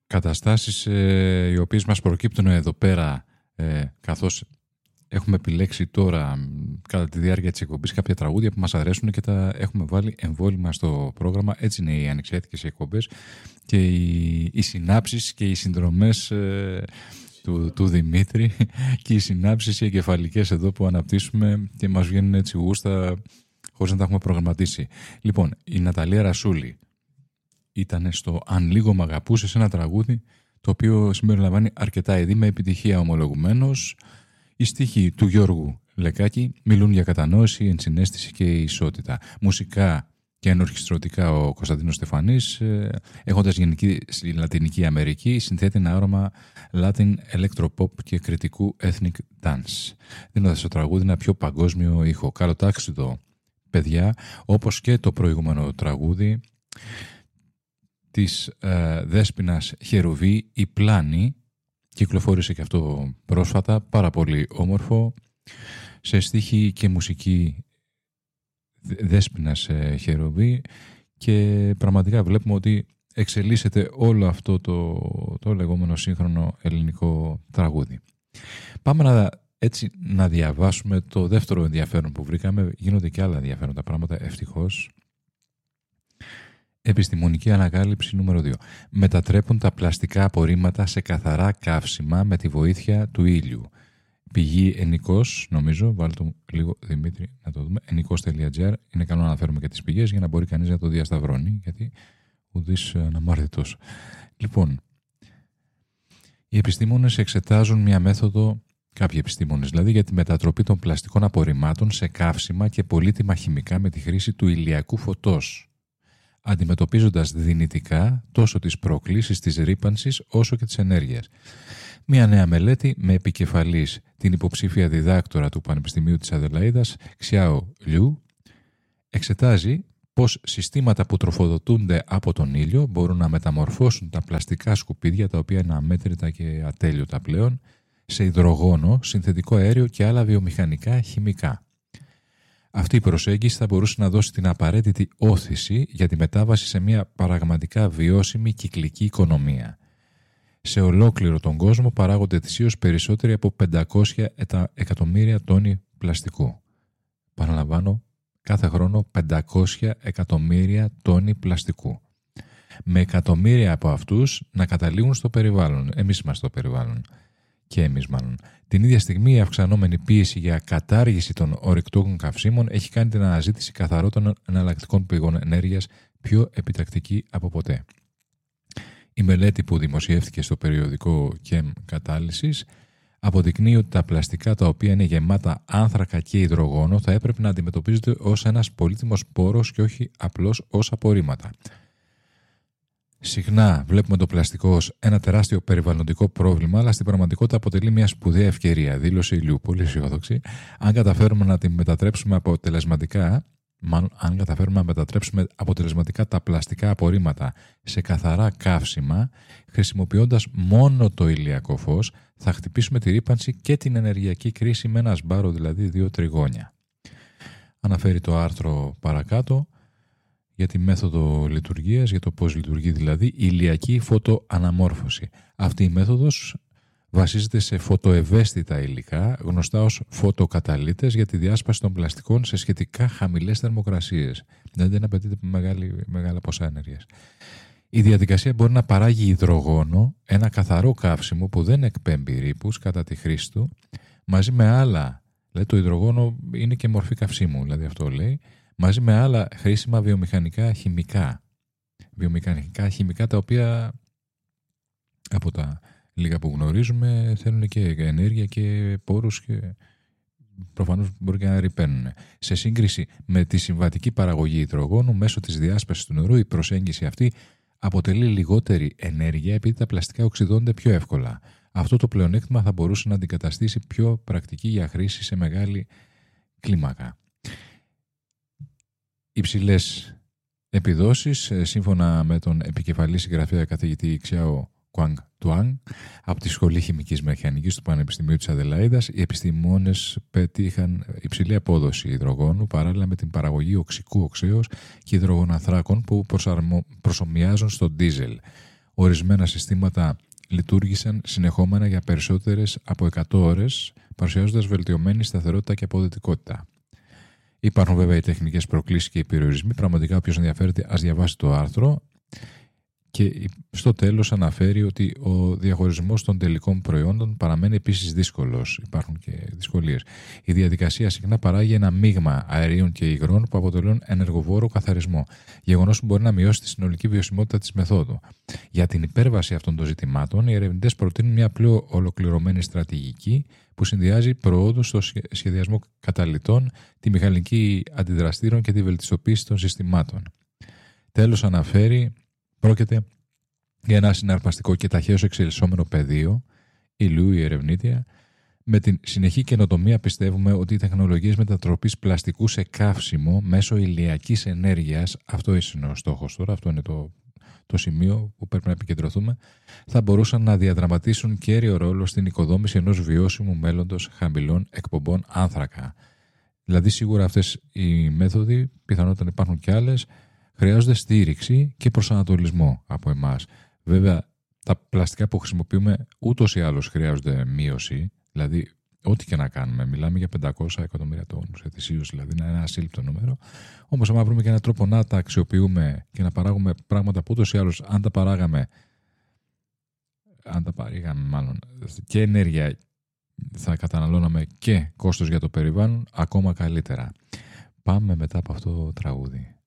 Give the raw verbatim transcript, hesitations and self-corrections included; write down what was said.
καταστάσεις ε, οι οποίες μας προκύπτουν εδώ πέρα ε, καθώς έχουμε επιλέξει τώρα κατά τη διάρκεια της εκπομπής κάποια τραγούδια που μας αρέσουν και τα έχουμε βάλει εμβόλυμα στο πρόγραμμα. Έτσι είναι οι ανοιξιάτικες εκπομπές και οι, οι συνάψεις και οι συνδρομές ε, του, του Δημήτρη και οι συνάψεις οι εγκεφαλικές εδώ που αναπτύσσουμε και μας βγαίνουν έτσι γούστα χωρίς να τα έχουμε προγραμματίσει. Λοιπόν, η Ναταλία Ρασούλη ήταν στο «Αν λίγο μ' αγαπούσες», ένα τραγούδι το οποίο συμπεριλαμβάνει αρκετά είδη με επιτυχία ομολογουμένως. Οι στίχοι του Γιώργου Λεκάκη μιλούν για κατανόηση, ενσυναίσθηση και ισότητα. Μουσικά και ενορχιστρωτικά ο Κωνσταντίνος Στεφανής, έχοντας γενική στη Λατινική Αμερική, συνθέτει ένα άρωμα Latin electropop και κριτικού ethnic dance, δίνοντας στο τραγούδι ένα πιο παγκόσμιο ήχο. Καλοτάξιδο, παιδιά, όπως και το προηγούμενο τραγούδι της ε, Δέσποινας Χερουβή, «Η Πλάνη», κυκλοφόρησε και αυτό πρόσφατα, πάρα πολύ όμορφο, σε στίχη και μουσική Δέσποινας ε, Χερουβή, και πραγματικά βλέπουμε ότι εξελίσσεται όλο αυτό το, το λεγόμενο σύγχρονο ελληνικό τραγούδι. Πάμε να, έτσι, να διαβάσουμε το δεύτερο ενδιαφέρον που βρήκαμε. Γίνονται και άλλα ενδιαφέροντα πράγματα, ευτυχώς. Επιστημονική ανακάλυψη νούμερο δύο. Μετατρέπουν τα πλαστικά απορρίμματα σε καθαρά καύσιμα με τη βοήθεια του ήλιου. Πηγή Ενικός, νομίζω, βάλτε το λίγο Δημήτρη να το δούμε, ενικός τελεία τζι άρ. Είναι καλό να αναφέρουμε και τις πηγές για να μπορεί κανείς να το διασταυρώνει, γιατί ουδής αναμάρτητος. Λοιπόν, οι επιστήμονες εξετάζουν μια μέθοδο, κάποιοι επιστήμονες δηλαδή, για τη μετατροπή των πλαστικών απορριμμάτων σε καύσιμα και πολύτιμα χημικά με τη χρήση του ηλιακού φωτός, αντιμετωπίζοντας δυνητικά τόσο τις προκλήσεις της ρύπανσης όσο και της ενέργειας. Μια νέα μελέτη με επικεφαλής την υποψήφια διδάκτορα του Πανεπιστημίου της Αδελαΐδας, Xiao Liu, εξετάζει πως συστήματα που τροφοδοτούνται από τον ήλιο μπορούν να μεταμορφώσουν τα πλαστικά σκουπίδια, τα οποία είναι αμέτρητα και ατέλειωτα πλέον, σε υδρογόνο, συνθετικό αέριο και άλλα βιομηχανικά χημικά. Αυτή η προσέγγιση θα μπορούσε να δώσει την απαραίτητη όθηση για τη μετάβαση σε μια πραγματικά βιώσιμη κυκλική οικονομία. Σε ολόκληρο τον κόσμο παράγονται ετησίως περισσότεροι από πεντακόσια εκατομμύρια τόνοι πλαστικού. Παραλαμβάνω, κάθε χρόνο πεντακόσια εκατομμύρια τόνοι πλαστικού. Με εκατομμύρια από αυτούς να καταλήγουν στο περιβάλλον. Εμείς είμαστε στο περιβάλλον. Και εμείς μάλλον. Την ίδια στιγμή η αυξανόμενη πίεση για κατάργηση των ορυκτών καυσίμων έχει κάνει την αναζήτηση καθαρότερων εναλλακτικών πηγών ενέργειας πιο επιτακτική από ποτέ. Η μελέτη που δημοσιεύτηκε στο περιοδικό Chem Κατάλυσης αποδεικνύει ότι τα πλαστικά, τα οποία είναι γεμάτα άνθρακα και υδρογόνο, θα έπρεπε να αντιμετωπίζονται ως ένας πολύτιμος πόρος και όχι απλώς ως απορρίμματα. Συχνά βλέπουμε το πλαστικό ως ένα τεράστιο περιβαλλοντικό πρόβλημα, αλλά στην πραγματικότητα αποτελεί μια σπουδαία ευκαιρία, δήλωσε η Λιού, πολύ αισιόδοξη. Αν καταφέρουμε να τη μετατρέψουμε αποτελεσματικά, μάλλον αν καταφέρουμε να μετατρέψουμε αποτελεσματικά τα πλαστικά απορρίμματα σε καθαρά καύσιμα, χρησιμοποιώντας μόνο το ηλιακό φως, θα χτυπήσουμε τη ρύπανση και την ενεργειακή κρίση με ένα σμπάρο, δηλαδή δύο τριγώνια. Αναφέρει το άρθρο παρακάτω για τη μέθοδο λειτουργίας, για το πώς λειτουργεί δηλαδή η ηλιακή φωτοαναμόρφωση. Αυτή η μέθοδος βασίζεται σε φωτοευαίσθητα υλικά, γνωστά ως φωτοκαταλύτες, για τη διάσπαση των πλαστικών σε σχετικά χαμηλές θερμοκρασίες. Δηλαδή δεν απαιτείται μεγάλη, μεγάλα ποσά ενέργειας. Η διαδικασία μπορεί να παράγει υδρογόνο, ένα καθαρό καύσιμο που δεν εκπέμπει ρήπους κατά τη χρήση του, μαζί με άλλα. Δηλαδή το υδρογόνο είναι και μορφή καυσίμου, δηλαδή αυτό λέει, μαζί με άλλα χρήσιμα βιομηχανικά χημικά. Βιομηχανικά χημικά τα οποία από τα λίγα που γνωρίζουμε θέλουν και ενέργεια και πόρους και προφανώς μπορεί και να ρηπαίνουν. Σε σύγκριση με τη συμβατική παραγωγή υδρογόνου μέσω της διάσπασης του νερού, η προσέγγιση αυτή αποτελεί λιγότερη ενέργεια επειδή τα πλαστικά οξυδώνται πιο εύκολα. Αυτό το πλεονέκτημα θα μπορούσε να αντικαταστήσει πιο πρακτική για χρήση σε μεγάλη κλίμακα. Υψηλές επιδόσεις, σύμφωνα με τον επικεφαλή συγγραφέα καθηγητή Xiao Quang Tuan από τη Σχολή Χημικής Μηχανικής του Πανεπιστημίου της Αδελαΐδας, οι επιστημόνες πετύχαν υψηλή απόδοση υδρογόνου παράλληλα με την παραγωγή οξικού οξέως και υδρογοναθράκων που προσαρμο... προσωμιάζουν στο ντίζελ. ορισμένα συστήματα λειτουργήσαν συνεχόμενα για περισσότερες από εκατό ώρες, παρουσιάζοντας βελτιωμένη σταθερότητα και αποδοτικότητα. Υπάρχουν βέβαια οι τεχνικές προκλήσεις και οι περιορισμοί. Πραγματικά, όποιος ενδιαφέρεται, ας διαβάσει το άρθρο. Και στο τέλος αναφέρει ότι ο διαχωρισμός των τελικών προϊόντων παραμένει επίσης δύσκολος. Υπάρχουν και δυσκολίες. Η διαδικασία συχνά παράγει ένα μείγμα αερίων και υγρών που αποτελούν ενεργοβόρο καθαρισμό. Γεγονός που μπορεί να μειώσει τη συνολική βιωσιμότητα της μεθόδου. Για την υπέρβαση αυτών των ζητημάτων, οι ερευνητές προτείνουν μια πλέον ολοκληρωμένη στρατηγική που συνδυάζει προόδους στο σχεδιασμό καταλυτών, τη μηχανική αντιδραστήρων και τη βελτιστοποίηση των συστημάτων. Τέλος, αναφέρει. Πρόκειται για ένα συναρπαστικό και ταχαίως εξελισσόμενο πεδίο, ηλίου η ερευνήτρια. Με την συνεχή καινοτομία πιστεύουμε ότι οι τεχνολογίες μετατροπής πλαστικού σε καύσιμο μέσω ηλιακής ενέργειας, αυτό είναι ο στόχος τώρα, αυτό είναι το, το σημείο που πρέπει να επικεντρωθούμε, θα μπορούσαν να διαδραματίσουν κέριο ρόλο στην οικοδόμηση ενός βιώσιμου μέλλοντος χαμηλών εκπομπών άνθρακα. Δηλαδή, σίγουρα αυτές οι μέθοδοι, πιθανότατα υπάρχουν και άλλες, χρειάζονται στήριξη και προσανατολισμό από εμάς. Βέβαια, τα πλαστικά που χρησιμοποιούμε ούτως ή άλλως χρειάζονται μείωση, δηλαδή ό,τι και να κάνουμε. Μιλάμε για πεντακόσια εκατομμύρια τόνους ετησίως, δηλαδή είναι ένα ασύλληπτο νούμερο. Όμως, άμα βρούμε και έναν τρόπο να τα αξιοποιούμε και να παράγουμε πράγματα που ούτως ή άλλως, αν τα παράγαμε, αν τα παρήγαμε μάλλον, και ενέργεια θα καταναλώναμε και κόστος για το περιβάλλον, ακόμα καλύτερα. Πάμε μετά από αυτό το τραγούδι.